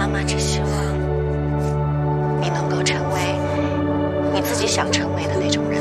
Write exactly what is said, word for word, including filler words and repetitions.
妈妈只希望你能够成为你自己想成为的那种人。